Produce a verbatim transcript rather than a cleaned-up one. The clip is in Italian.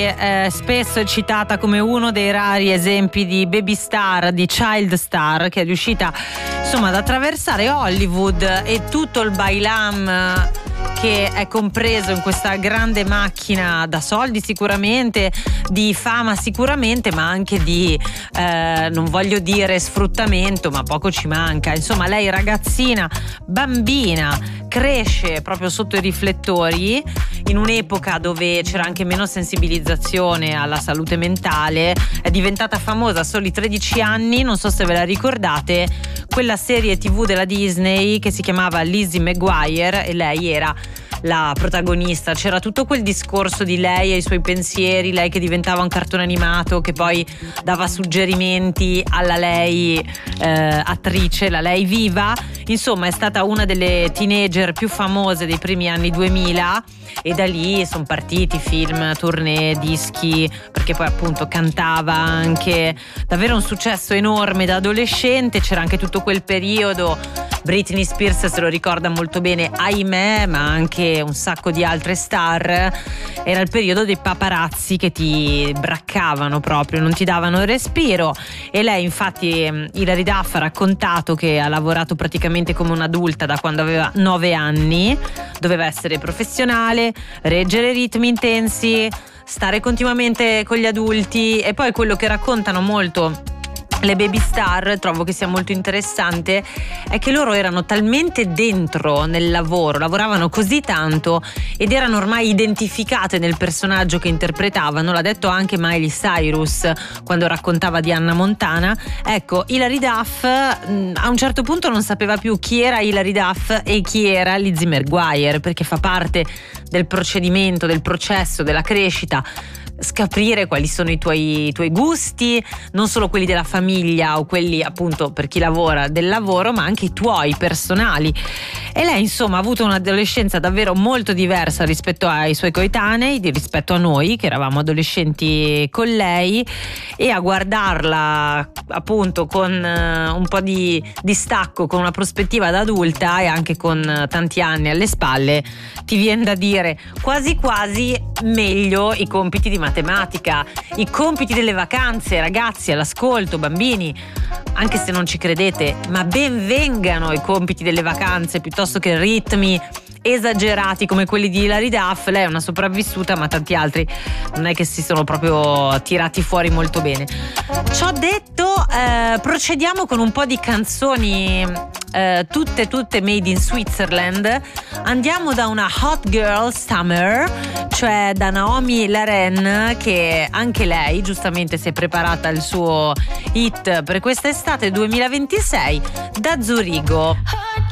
eh, spesso è citata come uno dei rari esempi di baby star, di child star, che è riuscita insomma ad attraversare Hollywood e tutto il bailam che è compreso in questa grande macchina da soldi sicuramente, di fama sicuramente, ma anche di eh, non voglio dire sfruttamento, ma poco ci manca. Insomma, lei ragazzina, bambina, cresce proprio sotto i riflettori in un'epoca dove c'era anche meno sensibilizzazione alla salute mentale. È diventata famosa a soli tredici anni, non so se ve la ricordate, quella serie tivù della Disney che si chiamava Lizzie McGuire e lei era la protagonista. C'era tutto quel discorso di lei e i suoi pensieri, lei che diventava un cartone animato che poi dava suggerimenti alla lei eh, attrice, la lei viva. Insomma, è stata una delle teenager più famose dei primi anni duemila e da lì sono partiti film, tournée, dischi, perché poi appunto cantava anche, davvero un successo enorme da adolescente. C'era anche tutto quel periodo, Britney Spears se lo ricorda molto bene, ahimè, ma anche un sacco di altre star. Era il periodo dei paparazzi che ti braccavano proprio, non ti davano respiro. E lei infatti, Hilary Duff, ha raccontato che ha lavorato praticamente come un'adulta da quando aveva nove anni, doveva essere professionale, reggere ritmi intensi, stare continuamente con gli adulti. E poi quello che raccontano molto le baby star, trovo che sia molto interessante, è che loro erano talmente dentro nel lavoro, lavoravano così tanto ed erano ormai identificate nel personaggio che interpretavano. L'ha detto anche Miley Cyrus quando raccontava di Hannah Montana. Ecco, Hilary Duff mh, a un certo punto non sapeva più chi era Hilary Duff e chi era Lizzie McGuire, perché fa parte del procedimento, del processo, della crescita, scoprire quali sono i tuoi, i tuoi gusti, non solo quelli della famiglia o quelli appunto per chi lavora del lavoro, ma anche i tuoi personali. E lei insomma ha avuto un'adolescenza davvero molto diversa rispetto ai suoi coetanei, rispetto a noi che eravamo adolescenti con lei, e a guardarla appunto con uh, un po' di distacco, con una prospettiva da adulta e anche con uh, tanti anni alle spalle, ti viene da dire quasi quasi meglio i compiti di matematica, i compiti delle vacanze. Ragazzi, all'ascolto, bambini, anche se non ci credete, ma ben vengano i compiti delle vacanze piuttosto che ritmi esagerati come quelli di Hilary Duff. Lei è una sopravvissuta, ma tanti altri non è che si sono proprio tirati fuori molto bene. Ciò detto, eh, procediamo con un po' di canzoni eh, tutte tutte made in Switzerland. Andiamo da una hot girl summer, cioè da Naomi Laren, che anche lei giustamente si è preparata il suo hit per quest'estate duemilaventisei, da Zurigo.